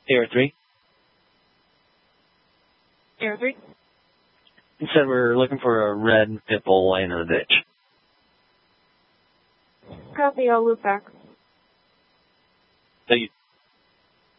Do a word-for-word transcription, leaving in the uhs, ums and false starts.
Air three. Air three. You said we're looking for a red pit bull laying in the ditch. Copy, I'll loop back. Thank you.